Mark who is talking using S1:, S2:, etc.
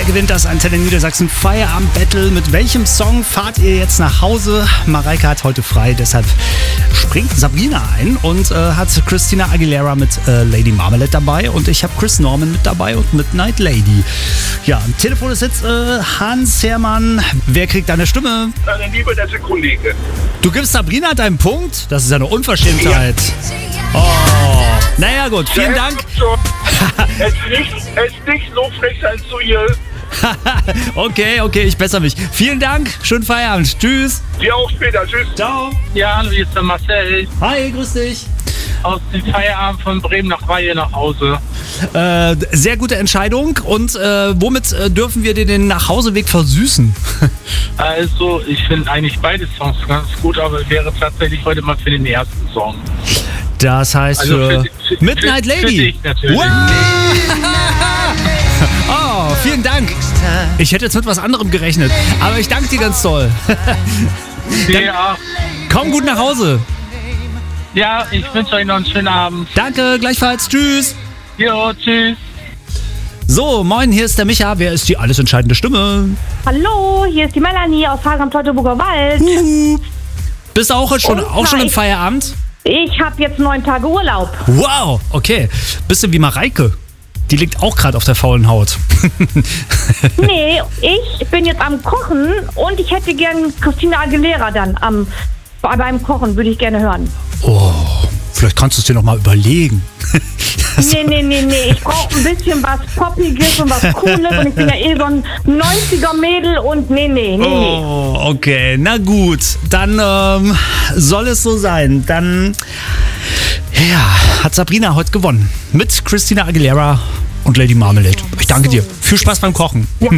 S1: gewinnt das Antenne Niedersachsen Feierabend-Battle. Mit welchem Song fahrt ihr jetzt nach Hause? Mareike hat heute frei, deshalb springt Sabrina ein und hat Christina Aguilera mit Lady Marmalade dabei. Und ich habe Chris Norman mit dabei und Midnight Lady. Ja, am Telefon ist jetzt Hans Hermann. Wer kriegt deine Stimme?
S2: Deine Liebe, der Sekundige.
S1: Du gibst Sabrina deinen Punkt? Das ist ja eine Unverschämtheit. Ja. Oh, naja gut, vielen Dank.
S2: Es ist nicht so frech sein zu ihr.
S1: Okay, ich bessere mich. Vielen Dank, schönen Feierabend. Tschüss.
S2: Dir auch später. Tschüss.
S1: Ciao.
S3: Ja, hallo, hier ist der Marcel.
S1: Hi, grüß dich.
S3: Aus dem Feierabend von Bremen nach Weihe nach Hause.
S1: Sehr gute Entscheidung. Und womit dürfen wir dir den Nachhauseweg versüßen?
S3: Also, ich finde eigentlich beide Songs ganz gut, aber es wäre tatsächlich heute mal für den ersten Song.
S1: Das heißt
S3: Also
S1: Midnight Lady.
S3: Für dich natürlich.
S1: Wow. Oh, vielen Dank. Ich hätte jetzt mit was anderem gerechnet, aber ich danke dir ganz toll.
S3: Ja.
S1: Komm gut nach Hause.
S3: Ja, ich wünsche euch noch einen schönen Abend.
S1: Danke, gleichfalls. Tschüss.
S3: Jo, tschüss.
S1: So, moin, hier ist der Micha. Wer ist die alles entscheidende Stimme?
S4: Hallo, hier ist die Melanie aus Hagen-Teutoburger Wald.
S1: Bist du auch schon im Feierabend?
S4: Ich habe jetzt 9 Tage Urlaub.
S1: Wow, okay. Bisschen wie Mareike. Die liegt auch gerade auf der faulen Haut.
S4: Nee, ich bin jetzt am Kochen und ich hätte gern Christina Aguilera dann beim Kochen, würde ich gerne hören.
S1: Oh, vielleicht kannst du es dir noch mal überlegen.
S4: Nee. Ich brauche ein bisschen was Poppiges und was Cooles und ich bin ja eh so ein 90er-Mädel und nee.
S1: Oh, okay. Na gut, dann soll es so sein. Dann hat Sabrina heute gewonnen. Mit Christina Aguilera und Lady Marmalade. Ich danke dir. Viel Spaß beim Kochen.
S4: Ja.